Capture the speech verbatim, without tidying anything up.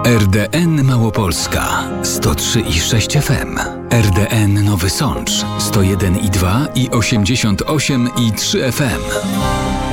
R D N Małopolska sto trzy i sześć F M, R D N Nowy Sącz sto jeden i dwa i osiemdziesiąt osiem i trzy F M.